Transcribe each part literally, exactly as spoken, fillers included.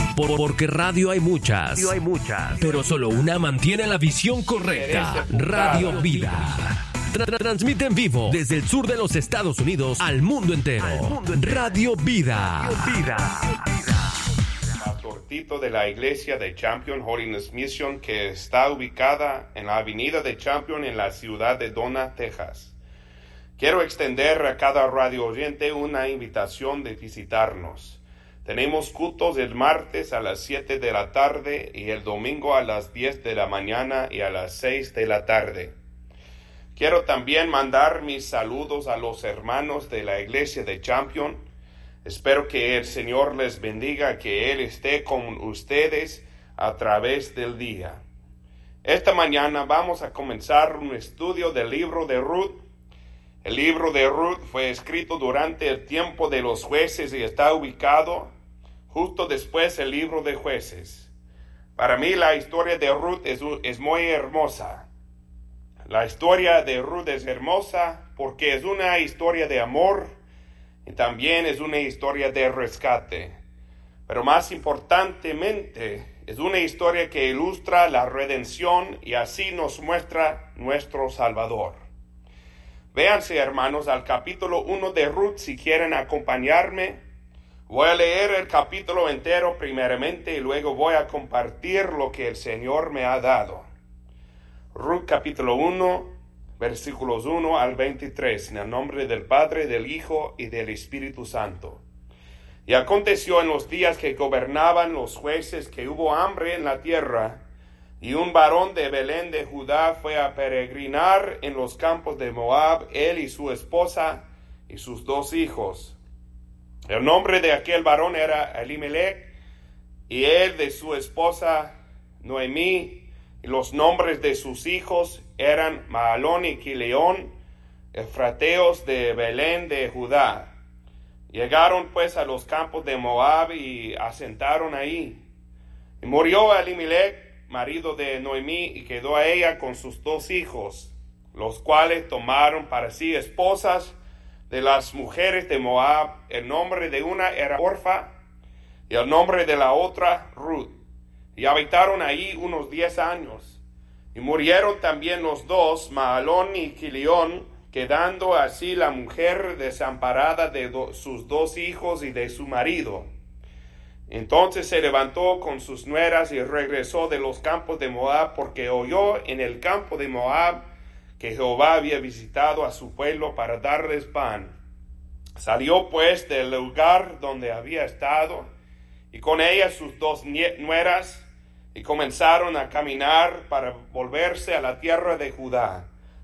Por- porque radio hay muchas, Radio hay muchas, pero solo una mantiene la visión correcta. Radio Vida. Tra- tra- Transmite en vivo desde el sur de los Estados Unidos al mundo entero. Al mundo entero. Radio Vida. Vida. Pastor Tito de la iglesia de Champion Holiness Mission, que está ubicada en la avenida de Champion en la ciudad de Donna, Texas. Quiero extender a cada radio oyente una invitación de visitarnos. Tenemos cultos el martes a las siete de la tarde y el domingo a las diez de la mañana y a las seis de la tarde. Quiero también mandar mis saludos a los hermanos de la iglesia de Champion. Espero que el Señor les bendiga, que Él esté con ustedes a través del día. Esta mañana vamos a comenzar un estudio del libro de Ruth. El libro de Ruth fue escrito durante el tiempo de los jueces y está ubicado justo después del libro de Jueces. Para mí la historia de Ruth es, es muy hermosa. La historia de Ruth es hermosa porque es una historia de amor y también es una historia de rescate. Pero más importantemente, es una historia que ilustra la redención y así nos muestra nuestro Salvador. Véanse, hermanos, al capítulo uno de Ruth si quieren acompañarme. Voy a leer el capítulo entero primeramente y luego voy a compartir lo que el Señor me ha dado. Ruth capítulo uno, versículos uno al veintitrés, en el nombre del Padre, del Hijo y del Espíritu Santo. Y aconteció en los días que gobernaban los jueces que hubo hambre en la tierra, y un varón de Belén de Judá fue a peregrinar en los campos de Moab, él y su esposa y sus dos hijos. El nombre de aquel varón era Elimelech, y él de su esposa Noemí, y los nombres de sus hijos eran Mahalón y Quileón, efrateos de Belén de Judá. Llegaron pues a los campos de Moab y asentaron ahí. Y murió Elimelech, marido de Noemí, y quedó a ella con sus dos hijos, los cuales tomaron para sí esposas de las mujeres de Moab. El nombre de una era Orfa y el nombre de la otra Ruth. Y habitaron ahí unos diez años. Y murieron también los dos, Mahalón y Quileón, quedando así la mujer desamparada de do- sus dos hijos y de su marido. Entonces se levantó con sus nueras y regresó de los campos de Moab, porque oyó en el campo de Moab que Jehová había visitado a su pueblo para darles pan. Salió pues del lugar donde había estado, y con ella sus dos nueras, y comenzaron a caminar para volverse a la tierra de Judá.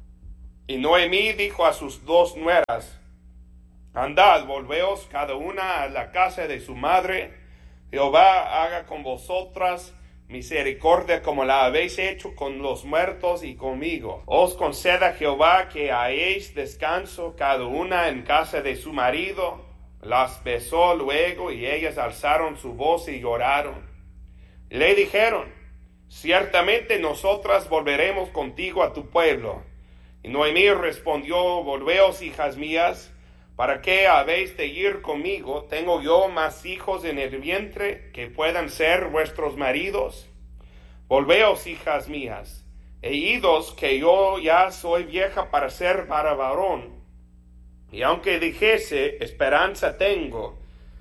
Y Noemí dijo a sus dos nueras: andad, volveos cada una a la casa de su madre. Jehová haga con vosotras misericordia como la habéis hecho con los muertos y conmigo. Os conceda Jehová que halléis descanso cada una en casa de su marido. Las besó luego y ellas alzaron su voz y lloraron. Le dijeron: ciertamente nosotras volveremos contigo a tu pueblo. Y Noemí respondió: volveos, hijas mías. ¿Para qué habéis de ir conmigo? ¿Tengo yo más hijos en el vientre que puedan ser vuestros maridos? Volveos, hijas mías, e idos, que yo ya soy vieja para ser para varón. Y aunque dijese: esperanza tengo,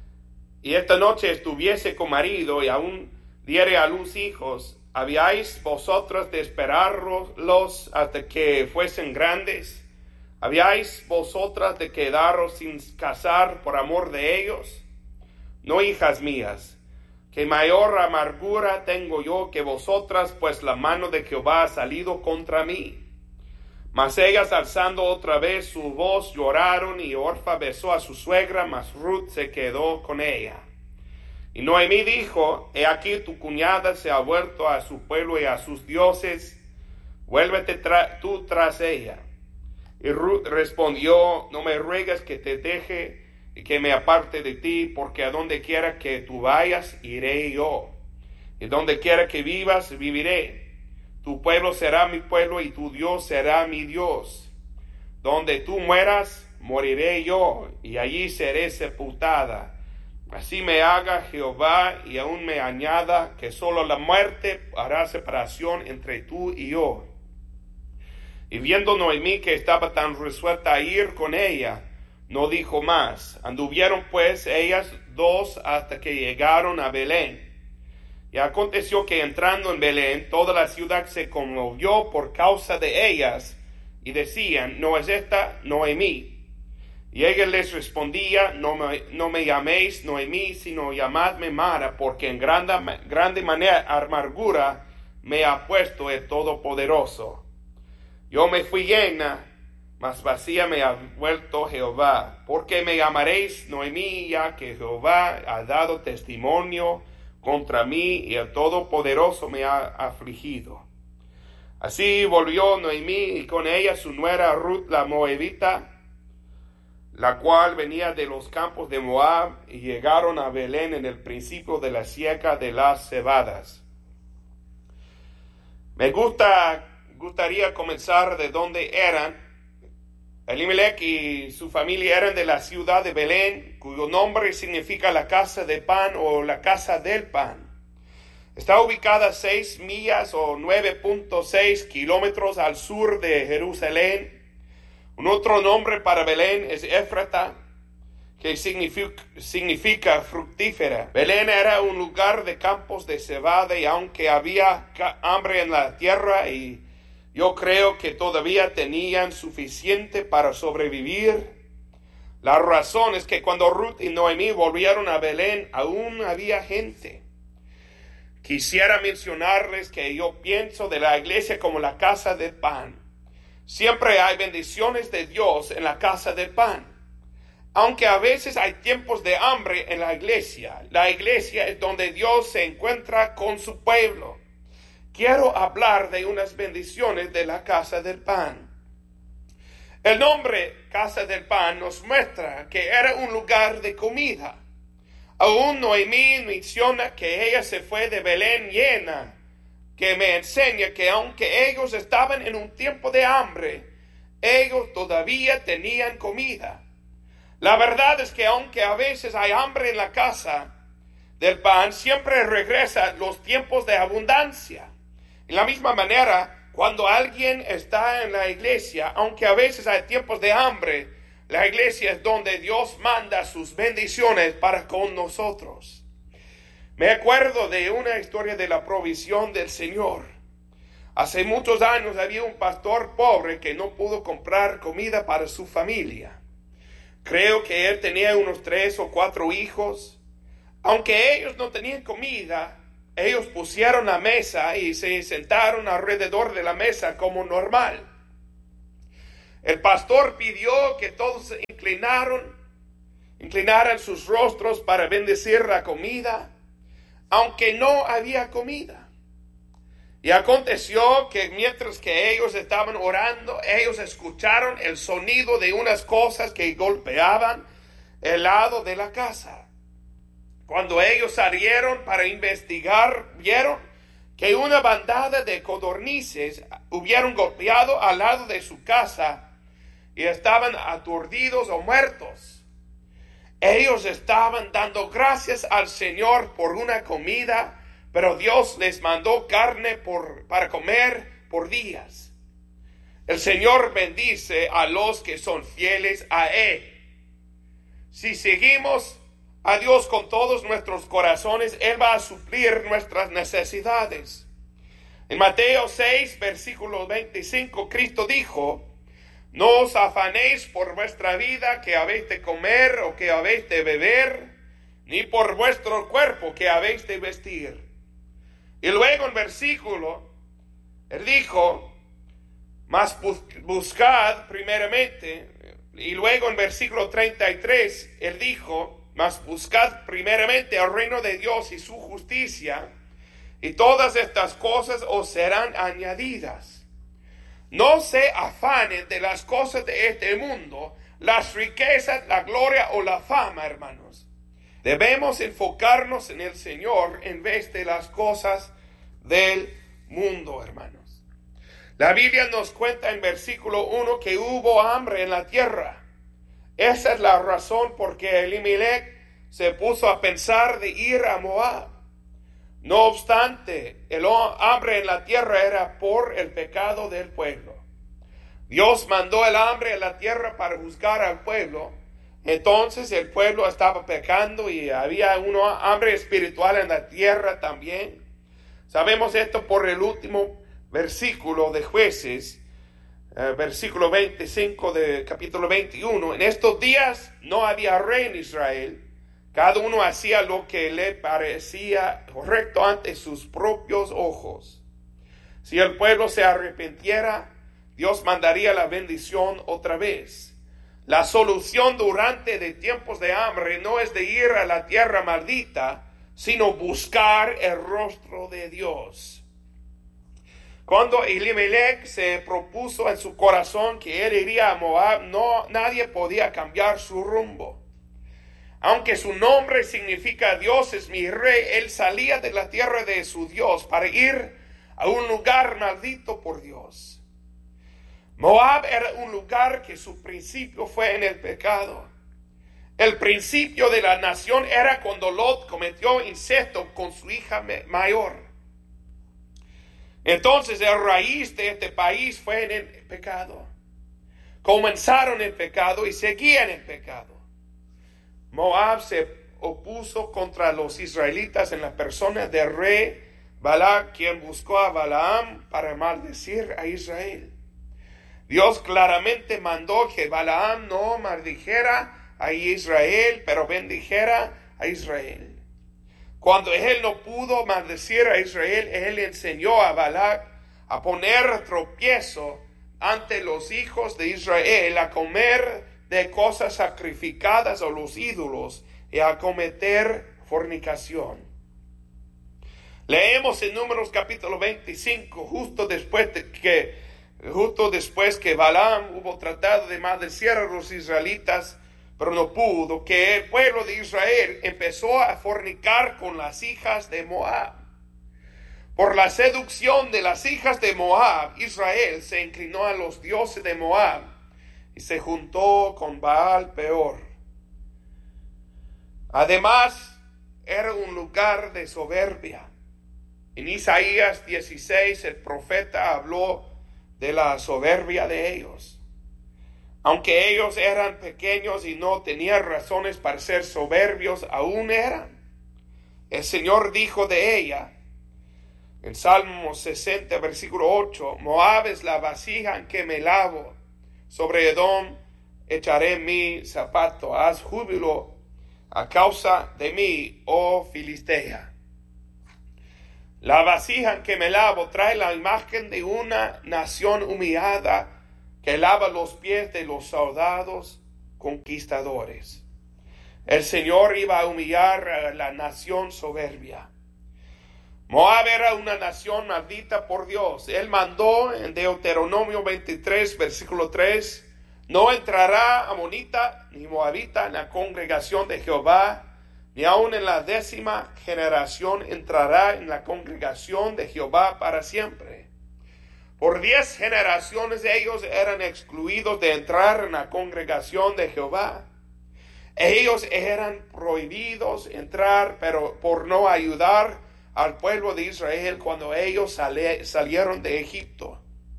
y esta noche estuviese con marido, y aún diere a luz hijos, ¿habíais vosotras de esperarlos hasta que fuesen grandes? ¿Habíais vosotras de quedaros sin casar por amor de ellos? No, hijas mías, que mayor amargura tengo yo que vosotras, pues la mano de Jehová ha salido contra mí. Mas ellas, alzando otra vez su voz, lloraron, y Orfa besó a su suegra, mas Ruth se quedó con ella. Y Noemí dijo: he aquí tu cuñada se ha vuelto a su pueblo y a sus dioses, vuélvete tra- tú tras ella. Y Ruth respondió: no me ruegues que te deje y que me aparte de ti, porque a donde quiera que tú vayas, iré yo, y donde quiera que vivas, viviré. Tu pueblo será mi pueblo y tu Dios será mi Dios. Donde tú mueras, moriré yo, y allí seré sepultada. Así me haga Jehová y aún me añada que solo la muerte hará separación entre tú y yo. Y viendo Noemí que estaba tan resuelta a ir con ella, no dijo más. Anduvieron pues ellas dos hasta que llegaron a Belén. Y aconteció que entrando en Belén, toda la ciudad se conmovió por causa de ellas, y decían, ¿no es esta Noemí? Y ella les respondía, no me, no me llaméis Noemí, sino llamadme Mara, porque en grande, grande manera amargura me ha puesto el Todopoderoso. Yo me fui llena, mas vacía me ha vuelto Jehová. Porque me llamaréis Noemí, ya que Jehová ha dado testimonio contra mí, y el Todopoderoso me ha afligido. Así volvió Noemí, y con ella su nuera Ruth la Moabita, la cual venía de los campos de Moab, y llegaron a Belén en el principio de la siega de las cebadas. Me gusta, gustaría comenzar de donde eran. Elimelech y su familia eran de la ciudad de Belén, cuyo nombre significa la casa de pan o la casa del pan. Está ubicada seis millas o nueve punto seis kilómetros al sur de Jerusalén. Un otro nombre para Belén es Éfrata, que significa, significa fructífera. Belén era un lugar de campos de cebada, y aunque había hambre en la tierra, y yo creo que todavía tenían suficiente para sobrevivir, la razón es que cuando Ruth y Noemí volvieron a Belén, aún había gente. Quisiera mencionarles que yo pienso de la iglesia como la casa del pan. Siempre hay bendiciones de Dios en la casa del pan. Aunque a veces hay tiempos de hambre en la iglesia, la iglesia es donde Dios se encuentra con su pueblo. Quiero hablar de unas bendiciones de la casa del pan. El nombre casa del pan nos muestra que era un lugar de comida. Aún Noemí menciona que ella se fue de Belén llena, que me enseña que aunque ellos estaban en un tiempo de hambre, ellos todavía tenían comida. La verdad es que aunque a veces hay hambre en la casa del pan, siempre regresa los tiempos de abundancia. De la misma manera, cuando alguien está en la iglesia, aunque a veces hay tiempos de hambre, la iglesia es donde Dios manda sus bendiciones para con nosotros. Me acuerdo de una historia de la provisión del Señor. Hace muchos años había un pastor pobre que no pudo comprar comida para su familia. Creo que él tenía unos tres o cuatro hijos. Aunque ellos no tenían comida, ellos pusieron la mesa y se sentaron alrededor de la mesa como normal. El pastor pidió que todos se inclinaron, inclinaran sus rostros para bendecir la comida, aunque no había comida. Y aconteció que mientras que ellos estaban orando, ellos escucharon el sonido de unas cosas que golpeaban el lado de la casa. Cuando ellos salieron para investigar, vieron que una bandada de codornices hubieron golpeado al lado de su casa y estaban aturdidos o muertos. Ellos estaban dando gracias al Señor por una comida, pero Dios les mandó carne por, para comer por días. El Señor bendice a los que son fieles a Él. Si seguimos a Dios con todos nuestros corazones, Él va a suplir nuestras necesidades. En Mateo seis, versículo veinticinco, Cristo dijo: no os afanéis por vuestra vida, que habéis de comer o que habéis de beber, ni por vuestro cuerpo, que habéis de vestir. Y luego en versículo, Él dijo, mas buscad primeramente, y luego en versículo treinta y tres, Él dijo, mas buscad primeramente el reino de Dios y su justicia, y todas estas cosas os serán añadidas. No se afanen de las cosas de este mundo, las riquezas, la gloria o la fama, hermanos. Debemos enfocarnos en el Señor en vez de las cosas del mundo, hermanos. La Biblia nos cuenta en versículo uno que hubo hambre en la tierra. Esa es la razón por que Elimelech se puso a pensar de ir a Moab. No obstante, el hambre en la tierra era por el pecado del pueblo. Dios mandó el hambre en la tierra para juzgar al pueblo. Entonces el pueblo estaba pecando y había un hambre espiritual en la tierra también. Sabemos esto por el último versículo de Jueces, eh, versículo veinticinco de capítulo veintiuno. En estos días no había rey en Israel. Cada uno hacía lo que le parecía correcto ante sus propios ojos. Si el pueblo se arrepintiera, Dios mandaría la bendición otra vez. La solución durante de tiempos de hambre no es de ir a la tierra maldita, sino buscar el rostro de Dios. Cuando Elimelech se propuso en su corazón que él iría a Moab, no, nadie podía cambiar su rumbo. Aunque su nombre significa Dios es mi rey, él salía de la tierra de su Dios para ir a un lugar maldito por Dios. Moab era un lugar que su principio fue en el pecado. El principio de la nación era cuando Lot cometió incesto con su hija mayor. Entonces la raíz de este país fue en el pecado. Comenzaron el pecado y seguían el pecado. Moab se opuso contra los israelitas en la persona del rey Balac, quien buscó a Balaam para maldecir a Israel. Dios claramente mandó que Balaam no maldijera a Israel, pero bendijera a Israel. Cuando él no pudo maldecir a Israel, él enseñó a Balac a poner tropiezo ante los hijos de Israel, a comer de cosas sacrificadas a los ídolos y a cometer fornicación. Leemos en Números capítulo veinticinco, justo después de que, justo después que Balaam hubo tratado de maldecir a los israelitas, pero no pudo, que el pueblo de Israel empezó a fornicar con las hijas de Moab. Por la seducción de las hijas de Moab, Israel se inclinó a los dioses de Moab y se juntó con Baal Peor. Además, era un lugar de soberbia. En Isaías dieciséis, el profeta habló de la soberbia de ellos. Aunque ellos eran pequeños y no tenían razones para ser soberbios, aún eran. El Señor dijo de ella, en Salmo sesenta, versículo ocho, Moab es la vasija en que me lavo, sobre Edom echaré mi zapato, haz júbilo a causa de mí, oh Filistea. La vasija en que me lavo trae la imagen de una nación humillada que lava los pies de los soldados conquistadores. El Señor iba a humillar a la nación soberbia. Moab era una nación maldita por Dios. Él mandó en Deuteronomio veintitrés, versículo tres, no entrará amonita ni moabita en la congregación de Jehová, ni aun en la décima generación entrará en la congregación de Jehová para siempre. Por diez generaciones ellos eran excluidos de entrar en la congregación de Jehová. Ellos eran prohibidos entrar, pero por no ayudar al pueblo de Israel cuando ellos sale, salieron de Egipto.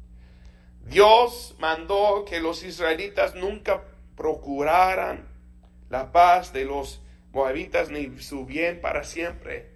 Dios mandó que los israelitas nunca procuraran la paz de los moabitas ni su bien para siempre.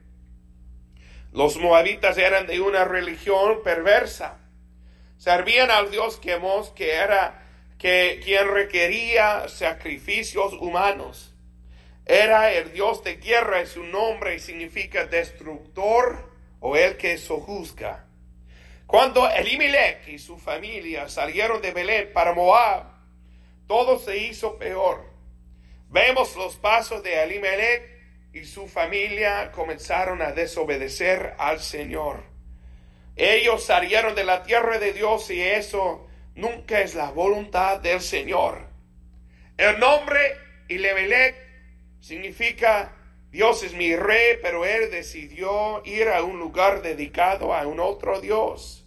Los moabitas eran de una religión perversa. Servían al Dios Quemos, que era que, quien requería sacrificios humanos. Era el Dios de guerra y su nombre significa destructor o el que sojuzga. Cuando Elimelech y su familia salieron de Belén para Moab, todo se hizo peor. Vemos los pasos de Elimelech y su familia comenzaron a desobedecer al Señor. Ellos salieron de la tierra de Dios y eso nunca es la voluntad del Señor. El nombre Elimelech significa Dios es mi rey, pero él decidió ir a un lugar dedicado a un otro Dios.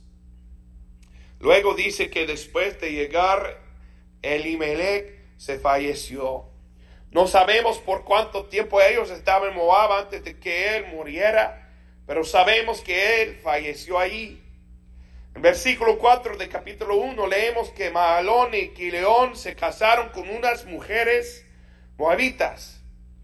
Luego dice que después de llegar Elimelech se falleció. No sabemos por cuánto tiempo ellos estaban en Moab antes de que él muriera, pero sabemos que él falleció allí. En versículo cuatro de capítulo uno leemos que Mahalón y Quileón se casaron con unas mujeres moabitas.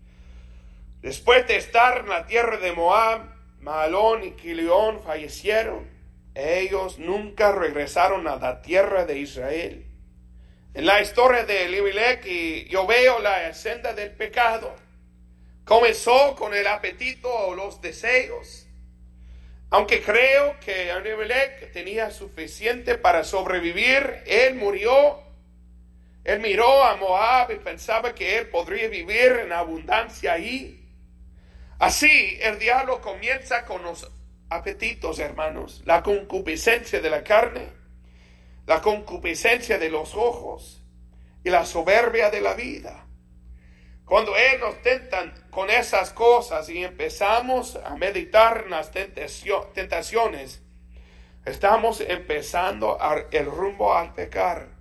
Después de estar en la tierra de Moab, Mahalón y Quileón fallecieron. Ellos nunca regresaron a la tierra de Israel. En la historia de Elimelech, yo veo la senda del pecado. Comenzó con el apetito o los deseos. Aunque creo que Elimelech tenía suficiente para sobrevivir, él murió. Él miró a Moab y pensaba que él podría vivir en abundancia ahí. Así, el diablo comienza con los apetitos, hermanos. La concupiscencia de la carne, la concupiscencia de los ojos y la soberbia de la vida. Cuando Él nos tentan con esas cosas y empezamos a meditar en las tentaciones, estamos empezando el rumbo al pecar.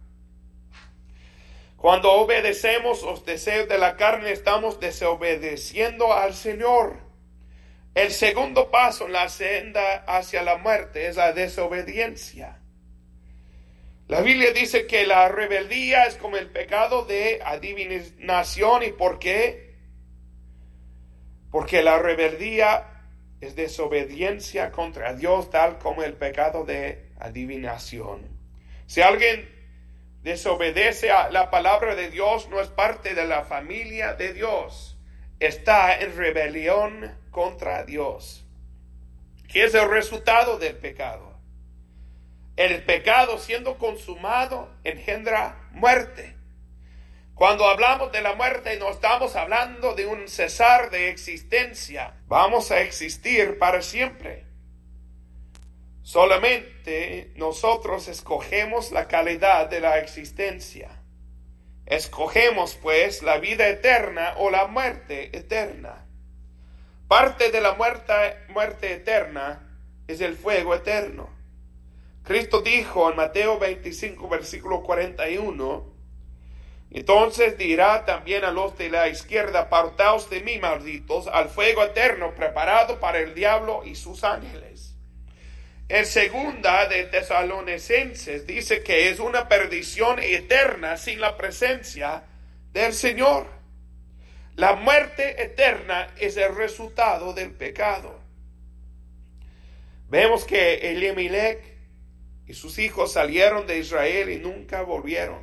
Cuando obedecemos los deseos de la carne, estamos desobedeciendo al Señor. El segundo paso en la senda hacia la muerte es la desobediencia. La Biblia dice que la rebeldía es como el pecado de adivinación. ¿Y por qué? Porque la rebeldía es desobediencia contra Dios, tal como el pecado de adivinación. Si alguien desobedece a la palabra de Dios, no es parte de la familia de Dios. Está en rebelión contra Dios. ¿Qué es el resultado del pecado? El pecado siendo consumado engendra muerte. Cuando hablamos de la muerte no estamos hablando de un cesar de existencia. Vamos a existir para siempre. Solamente nosotros escogemos la calidad de la existencia. Escogemos pues la vida eterna o la muerte eterna. Parte de la muerte, muerte eterna es el fuego eterno. Cristo dijo en Mateo veinticinco, versículo cuarenta y uno, entonces dirá también a los de la izquierda, apartaos de mí, malditos, al fuego eterno preparado para el diablo y sus ángeles. En segunda de Tesalonicenses dice que es una perdición eterna sin la presencia del Señor. La muerte eterna es el resultado del pecado. Vemos que Elimelech y sus hijos salieron de Israel y nunca volvieron.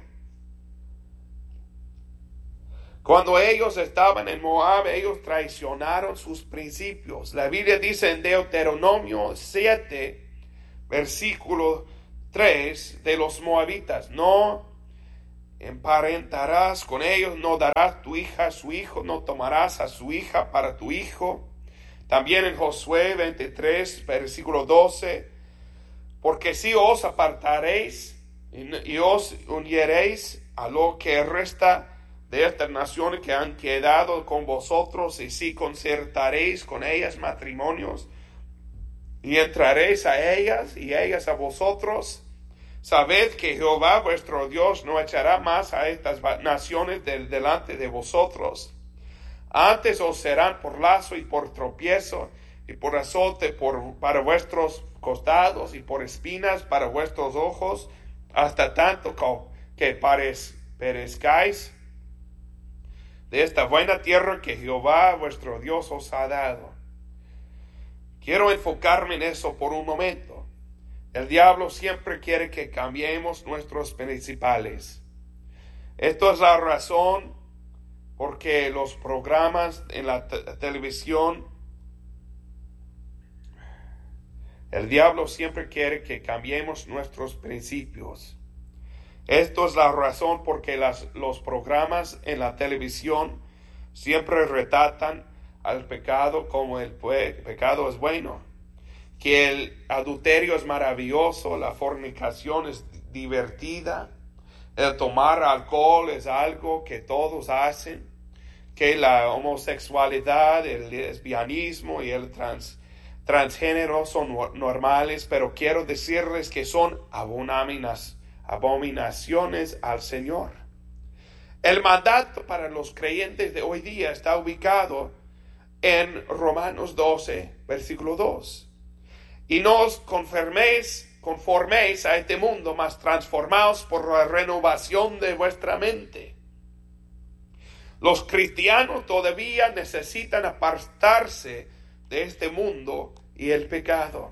Cuando ellos estaban en Moab, ellos traicionaron sus principios. La Biblia dice en Deuteronomio siete, versículo tres, de los moabitas: no emparentarás con ellos, no darás tu hija a su hijo, no tomarás a su hija para tu hijo. También en Josué veintitrés, versículo doce, porque si os apartaréis y os uniréis a lo que resta de estas naciones que han quedado con vosotros, y si concertaréis con ellas matrimonios, y entraréis a ellas y ellas a vosotros, sabed que Jehová vuestro Dios no echará más a estas naciones del delante de vosotros. Antes os serán por lazo y por tropiezo, y por azote por, para vuestros costados, y por espinas para vuestros ojos, hasta tanto que parez, perezcáis de esta buena tierra que Jehová vuestro Dios os ha dado. Quiero enfocarme en eso por un momento. El diablo siempre quiere que cambiemos nuestros principales. Esto es la razón porque los programas en la te- televisión, el diablo siempre quiere que cambiemos nuestros principios. Esto es la razón porque las, los programas en la televisión siempre retratan al pecado como el pe- pecado es bueno, que el adulterio es maravilloso, la fornicación es divertida, el tomar alcohol es algo que todos hacen, que la homosexualidad, el lesbianismo y el trans, transgénero son normales, pero quiero decirles que son abominaciones. abominaciones al Señor. El mandato para los creyentes de hoy día está ubicado en Romanos doce, versículo dos. Y no os conforméis, conforméis a este mundo, mas transformaos por la renovación de vuestra mente. Los cristianos todavía necesitan apartarse de este mundo y el pecado.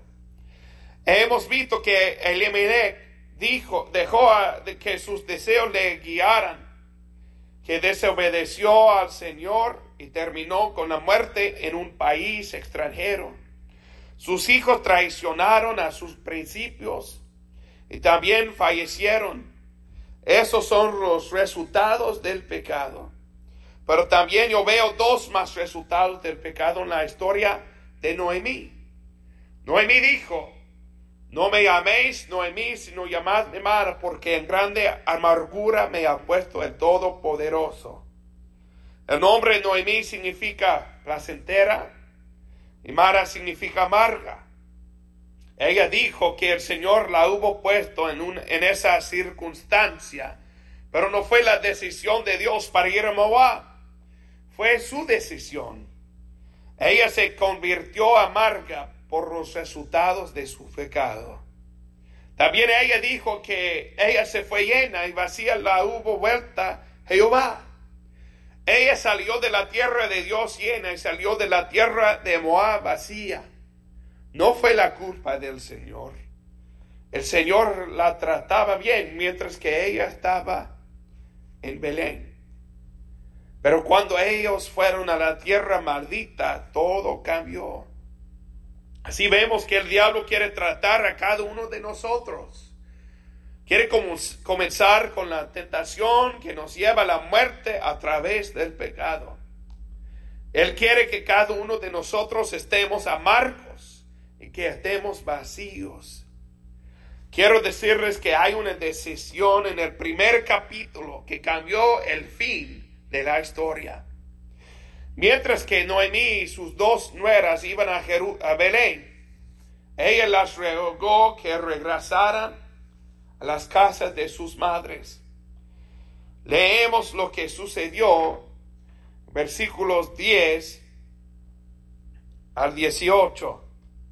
Hemos visto que Elimelech dijo, dejó a, de que sus deseos le guiaran, que desobedeció al Señor y terminó con la muerte en un país extranjero. Sus hijos traicionaron a sus principios y también fallecieron. Esos son los resultados del pecado. Pero también yo veo dos más resultados del pecado en la historia de Noemí. Noemí dijo, no me llaméis Noemí, sino llamadme Mara, porque en grande amargura me ha puesto el Todopoderoso. El nombre Noemí significa placentera y Mara significa amarga. Ella dijo que el Señor la hubo puesto en, un, en esa circunstancia, pero no fue la decisión de Dios para ir a Moab. Fue su decisión. Ella se convirtió amarga por los resultados de su pecado. También ella dijo que ella se fue llena y vacía la hubo vuelta Jehová. Ella salió de la tierra de Dios llena y salió de la tierra de Moab vacía. No fue la culpa del Señor. El Señor la trataba bien mientras que ella estaba en Belén. Pero cuando ellos fueron a la tierra maldita, todo cambió. Así vemos que el diablo quiere tratar a cada uno de nosotros. Quiere comenzar con la tentación que nos lleva a la muerte a través del pecado. Él quiere que cada uno de nosotros estemos amargos y que estemos vacíos. Quiero decirles que hay una decisión en el primer capítulo que cambió el fin de la historia. Mientras que Noemí y sus dos nueras iban a, Jeru- a Belén, ella las rogó que regresaran a las casas de sus madres. Leemos lo que sucedió, versículos diez al dieciocho.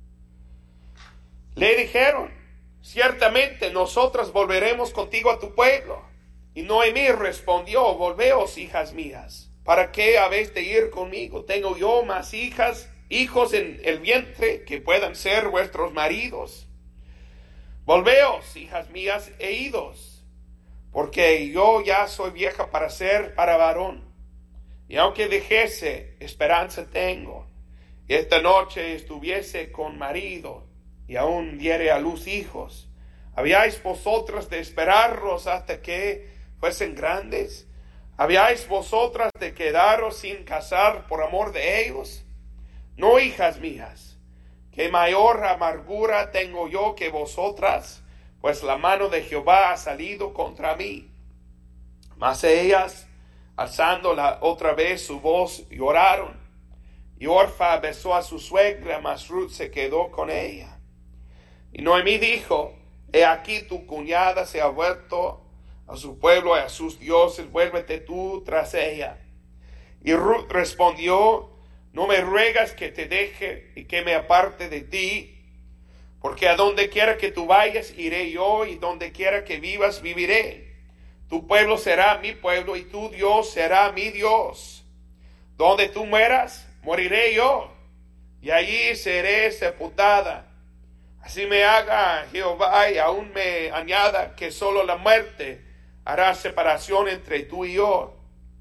Le dijeron, ciertamente nosotras volveremos contigo a tu pueblo. Y Noemí respondió, volveos, hijas mías, ¿para qué habéis de ir conmigo? Tengo yo más hijas, hijos en el vientre que puedan ser vuestros maridos. Volveos, hijas mías, e idos, porque yo ya soy vieja para ser para varón. Y aunque dejese, esperanza tengo. Y esta noche estuviese con marido, y aún diere a luz hijos. ¿Habíais vosotras de esperarlos hasta que fuesen grandes? ¿Habíais vosotras de quedaros sin casar por amor de ellos? No, hijas mías, que mayor amargura tengo yo que vosotras, pues la mano de Jehová ha salido contra mí. Mas ellas, alzando la otra vez su voz, lloraron. Y Orfa besó a su suegra, mas Ruth se quedó con ella. Y Noemí dijo, he aquí tu cuñada se ha vuelto a su pueblo y a sus dioses, vuélvete tú tras ella. Y Ruth respondió, no me ruegas que te deje y que me aparte de ti, porque a donde quiera que tú vayas, iré yo, y donde quiera que vivas, viviré. Tu pueblo será mi pueblo, y tu Dios será mi Dios. Donde tú mueras, moriré yo, y allí seré sepultada. Así me haga Jehová, y aún me añada que solo la muerte hará separación entre tú y yo.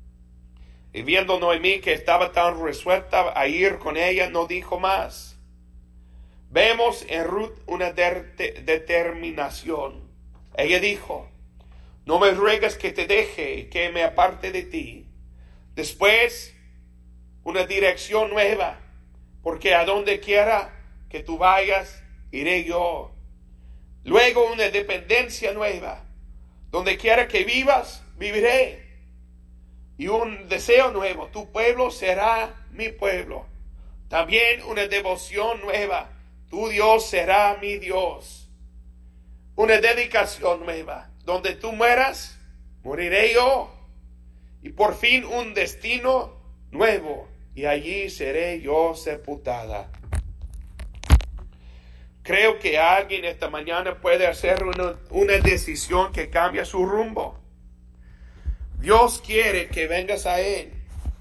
Y viendo Noemí que estaba tan resuelta a ir con ella, no dijo más. Vemos en Ruth una de- de- determinación. Ella dijo, no me ruegas que te deje y que me aparte de ti. Después, una dirección nueva, porque a donde quiera que tú vayas, iré yo. Luego una dependencia nueva. Donde quiera que vivas, viviré. Y un deseo nuevo. Tu pueblo será mi pueblo. También una devoción nueva. Tu Dios será mi Dios. Una dedicación nueva. Donde tú mueras, moriré yo. y por fin un destino nuevo, y allí seré yo sepultada. Creo que alguien esta mañana puede hacer una, una decisión que cambia su rumbo. Dios quiere que vengas a Él.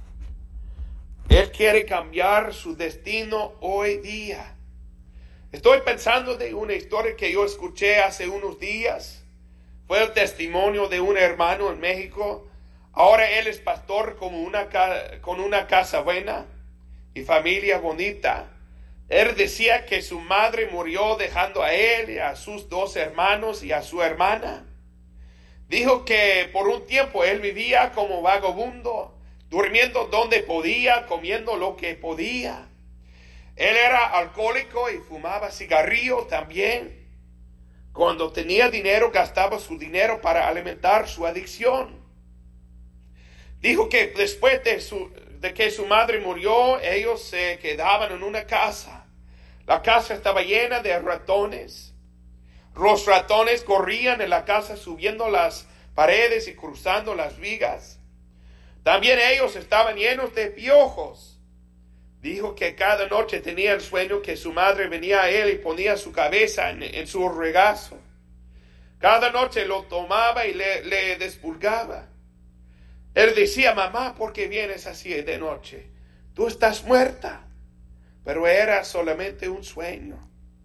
Él quiere cambiar su destino hoy día. Estoy pensando de una historia que yo escuché hace unos días. Fue el testimonio de un hermano en México. Ahora él es pastor como una, con una casa buena y familia bonita. Él decía que su madre murió dejando a él, a sus dos hermanos y a su hermana. Dijo que por un tiempo él vivía como vagabundo, durmiendo donde podía, comiendo lo que podía. Él era alcohólico y fumaba cigarrillos también. Cuando tenía dinero, gastaba su dinero para alimentar su adicción. Dijo que después de, su, de que su madre murió, ellos se quedaban en una casa. La casa estaba llena de ratones. Los ratones corrían en la casa subiendo las paredes y cruzando las vigas. También ellos estaban llenos de piojos. Dijo que cada noche tenía el sueño que su madre venía a él y ponía su cabeza en, en su regazo. Cada noche lo tomaba y le, le despulgaba. Él decía: mamá, ¿por qué vienes así de noche? Tú estás muerta. Pero era solamente un sueño.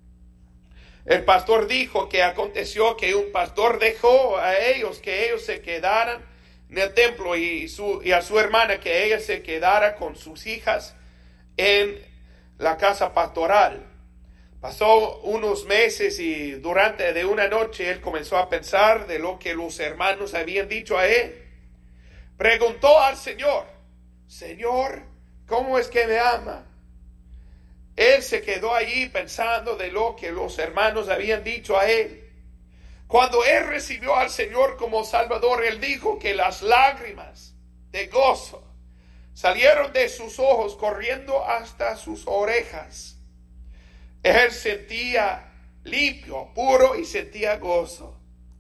El pastor dijo que aconteció que un pastor dejó a ellos que ellos se quedaran en el templo y, su, y a su hermana que ella se quedara con sus hijas en la casa pastoral. Pasó unos meses y durante de una noche él comenzó a pensar de lo que los hermanos habían dicho a él. Preguntó al Señor: Señor, ¿cómo es que me ama? Él se quedó allí pensando de lo que los hermanos habían dicho a él. Cuando él recibió al Señor como Salvador, él dijo que las lágrimas de gozo salieron de sus ojos corriendo hasta sus orejas. Él sentía limpio, puro y sentía gozo.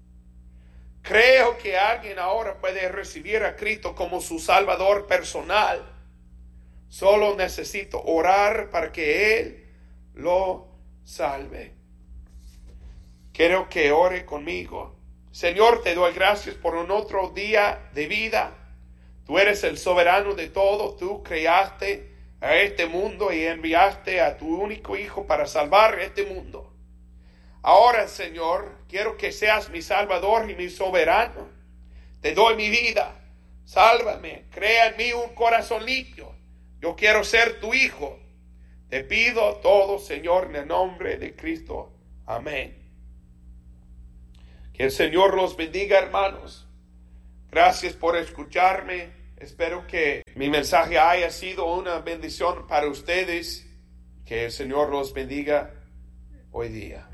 Creo que alguien ahora puede recibir a Cristo como su Salvador personal. Solo necesito orar para que Él lo salve. Quiero que ore conmigo. Señor, te doy gracias por un otro día de vida. Tú eres el soberano de todo. Tú creaste a este mundo y enviaste a tu único Hijo para salvar este mundo. Ahora, Señor, quiero que seas mi Salvador y mi soberano. Te doy mi vida. Sálvame. Crea en mí un corazón limpio. Yo quiero ser tu hijo. Te pido todo, Señor, en el nombre de Cristo. Amén. Que el Señor los bendiga, hermanos. Gracias por escucharme. Espero que mi mensaje haya sido una bendición para ustedes. Que el Señor los bendiga hoy día.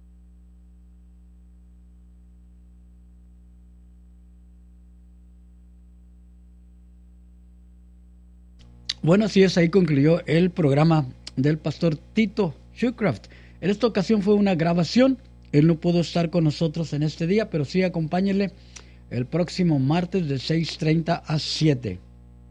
Bueno, así es, ahí concluyó el programa del pastor Tito Shoecraft. En esta ocasión fue una grabación. Él no pudo estar con nosotros en este día, pero sí acompáñenle el próximo martes de seis treinta a siete.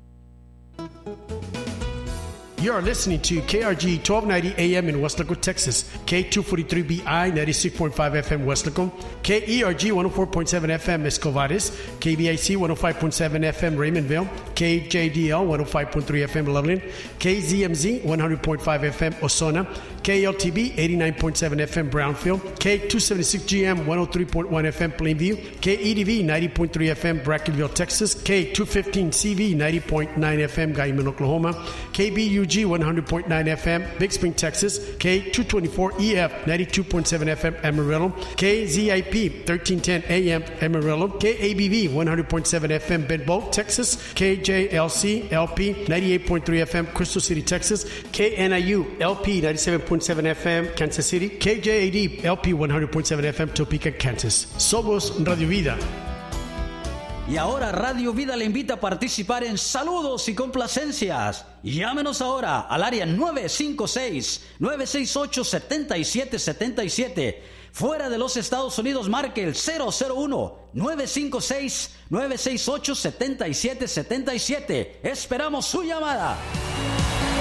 You are listening to K R G twelve ninety A M in West Laco, Texas, K two forty-three B I ninety-six point five F M West Laco, K E R G one oh four point seven F M Escovares, K B I C one oh five point seven F M Raymondville, K J D L one oh five point three F M Loveland, K Z M Z one hundred point five F M Osona, K L T B eighty-nine point seven F M Brownfield, K two seventy-six G M one oh three point one F M Plainview, K E D V ninety point three F M Brackenville, Texas, K two fifteen C V ninety point nine F M Guyman, Oklahoma, K B U G one hundred point nine F M Big Spring, Texas, K two twenty-four E F ninety-two point seven F M Amarillo, K Z I P thirteen ten A M Amarillo, K A B V one hundred point seven F M Benbow, Texas, K J L C L P ninety-eight point three F M Crystal City, Texas, K N I U L P ninety-seven point seven F M Kansas City, K J A D L P one hundred point seven F M Topeka, Kansas. Somos Radio Vida. Y ahora Radio Vida le invita a participar en saludos y complacencias. Llámenos ahora al área nueve cinco seis, nueve seis ocho, siete siete siete siete. Fuera de los Estados Unidos, marque el cero cero uno, nueve cinco seis, nueve seis ocho, siete siete siete siete. Esperamos su llamada.